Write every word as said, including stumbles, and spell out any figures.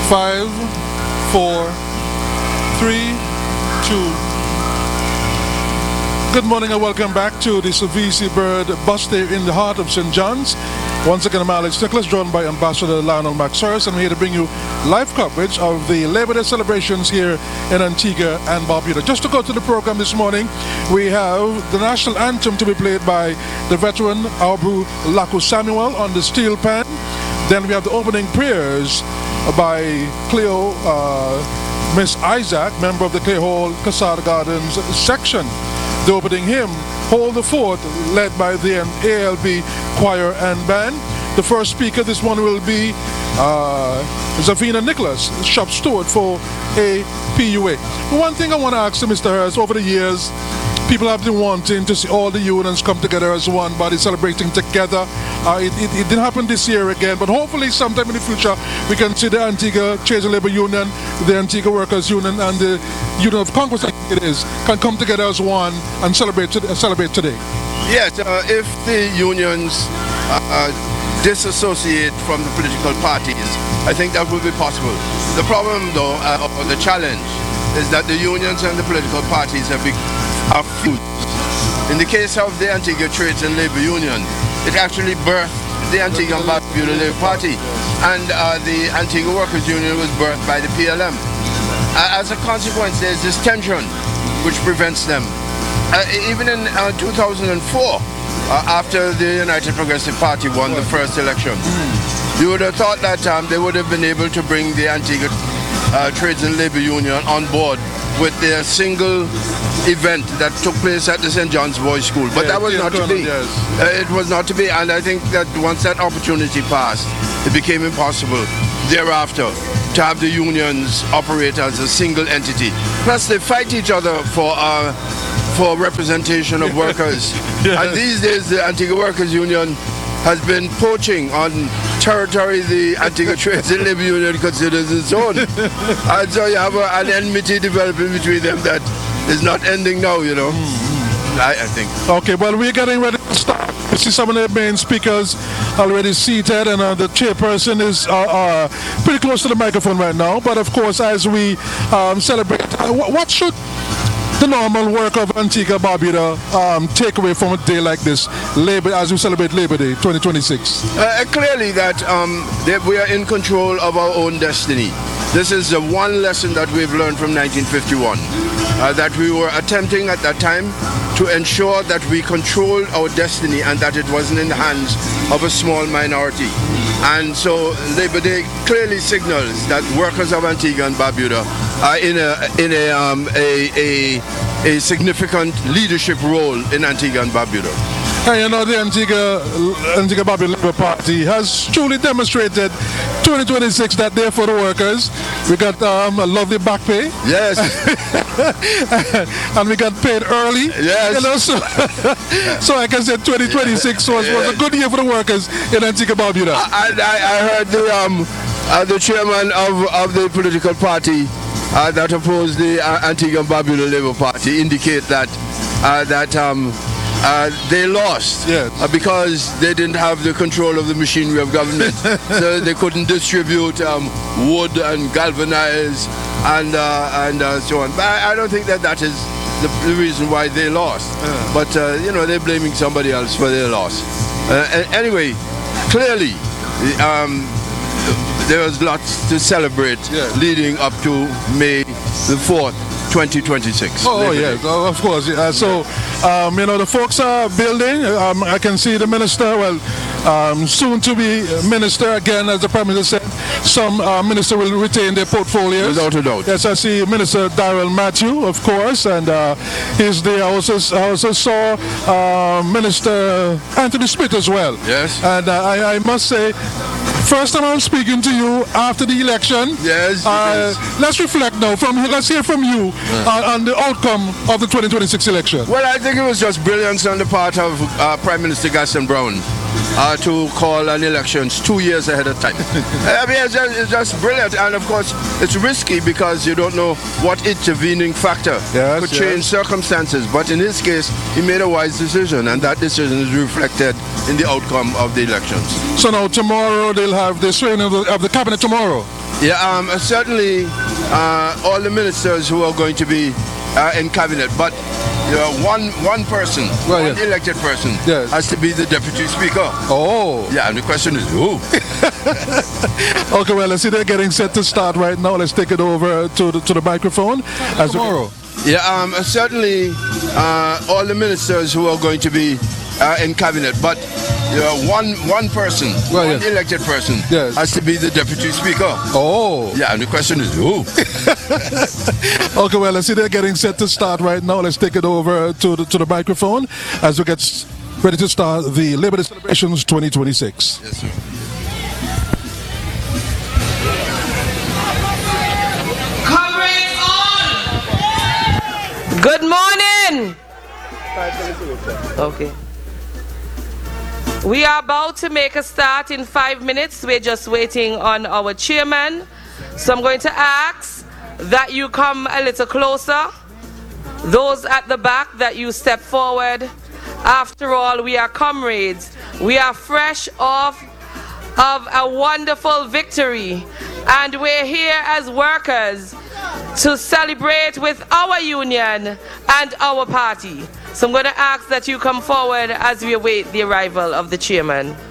Five, four, three, two. Good morning and welcome back to the V C Bird bus day in the heart of Saint John's. Once again, I'm Alex Nicholas, joined by Ambassador Lionel Maxarus, and we're here to bring you live coverage of the Labor Day celebrations here in Antigua and Barbuda. Just to go to the program this morning, we have the national anthem to be played by the veteran Aubrey Laku Samuel on the steel pan. Then we have the opening prayers by Cleo uh, Miss Isaac, member of the Clay Hall Casada Gardens section. The opening hymn, Hold the Fort, led by the A L B choir and band. The first speaker this morning will be uh, Zavina Nicholas, shop steward for A P U A. One thing I want to ask you, Mister Hurst, over the years, people have been wanting to see all the unions come together as one body, celebrating together. Uh, it, it, it didn't happen this year again, but hopefully sometime in the future we can see the Antigua Trades and Labor Union, the Antigua Workers Union, and the Union of Congress, I think it is, can come together as one and celebrate, to, uh, celebrate today. Yes, uh, if the unions uh, uh, disassociate from the political parties, I think that will be possible. The problem, though, uh, or the challenge, is that the unions and the political parties have become are fused. In the case of the Antigua Trades and Labor Union, it actually birthed the Antigua and Barbuda Labor Party, and uh, the Antigua Workers Union was birthed by the P L M. Uh, as a consequence, there's this tension which prevents them. Uh, even in uh, two thousand four, uh, after the United Progressive Party won the first election, you would have thought that um, they would have been able to bring the Antigua uh, Trades and Labor Union on board with their single event that took place at the Saint John's Boys School. But yeah, that was yeah, not to be. Yes. Uh, it was not to be, and I think that once that opportunity passed, it became impossible thereafter to have the unions operate as a single entity. Plus, they fight each other for uh, for representation of workers. Yes. And these days, the Antigua Workers Union has been poaching on territory the Antigua Trades and Labor Union considers its own. And so you have a, an enmity developing between them that is not ending now, you know, mm-hmm. I, I think. Okay, well, we're getting ready to start. You see some of the main speakers already seated, and uh, the chairperson is uh, uh, pretty close to the microphone right now. But of course, as we um, celebrate, uh, what should the normal work of Antigua Barbuda um, take away from a day like this, Labor, as we celebrate Labor Day twenty twenty-six? Uh, clearly that, um, that we are in control of our own destiny. This is the one lesson that we've learned from nineteen fifty-one, uh, that we were attempting at that time to ensure that we controlled our destiny and that it wasn't in the hands of a small minority. And so Labor Day clearly signals that workers of Antigua and Barbuda are in a in a um, a, a a significant leadership role in Antigua and Barbuda. And you know, the Antigua, Antigua Barbuda Labour Party has truly demonstrated twenty twenty-six that they're for the workers. We got um, a lovely back pay. Yes. And we got paid early. Yes. You know, so, so I can say twenty twenty-six was, was a good year for the workers in Antigua Barbuda. I, I, I heard the um, uh, the chairman of, of the political party uh, that opposed the uh, Antigua and Barbuda Labour Party indicate that uh, that um, uh, they lost, yes. uh, because they didn't have the control of the machinery of government. So they couldn't distribute um, wood and galvanize and uh, and uh, so on. But I, I don't think that that is the, the reason why they lost. Yeah. But uh, you know, they're blaming somebody else for their loss. Uh, anyway, clearly, um, there was lots to celebrate, yeah. leading up to May the fourth, twenty twenty-six. Oh, oh yes, oh, of course. Yeah. So, um, you know, the folks are building. Um, I can see the minister, well, um, soon to be minister again, as the Prime Minister said. Some uh, minister will retain their portfolios. Without a doubt. Yes, I see Minister Darrell Matthew, of course, and uh, he's there. I also, I also saw uh, Minister Anthony Smith as well. Yes. And uh, I, I must say, first time I'm speaking to you after the election. Yes. Uh, let's reflect now. From let's hear from you uh, on the outcome of the twenty twenty-six election. Well, I think it was just brilliance on the part of uh, Prime Minister Gaston Brown uh, to call an elections two years ahead of time. I mean, it's just, it's just brilliant, and of course, it's risky because you don't know what intervening factor yes, could yes. change circumstances. But in his case, he made a wise decision, and that decision is reflected in the outcome of the elections. So now tomorrow they'll have the swearing of the, of the cabinet tomorrow. Yeah, um, certainly uh, all the ministers who are going to be uh, in cabinet, but you know, one one person, Well, one yes. elected person Yes. has to be the deputy speaker. Oh. Yeah, and the question is who? Okay, well, let's see they're getting set to start right now. Let's take it over to the, to the microphone. As tomorrow. Yeah, um, certainly uh, all the ministers who are going to be uh, in cabinet, but you know, one one person, Well, one yes. elected person Yes. has to be the deputy speaker. Oh. Yeah, and the question is who? Okay, well, let's see they're getting set to start right now. Let's take it over to the, to the microphone as we get s- ready to start the Labor Day celebrations twenty twenty-six. Yes, sir. Comrades on! Good morning! Okay. We are about to make a start in five minutes. We're just waiting on our chairman. So I'm going to ask that you come a little closer. Those at the back, that you step forward. After all, we are comrades. We are fresh off of a wonderful victory. And we're here as workers to celebrate with our union and our party. So I'm going to ask that you come forward as we await the arrival of the chairman.